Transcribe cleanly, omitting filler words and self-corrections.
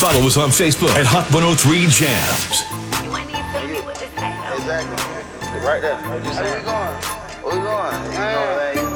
Follow us on Facebook at Hot 103 Jams. You might need to me with this hat. Exactly. Right there. Where we going? Where we going? You know that.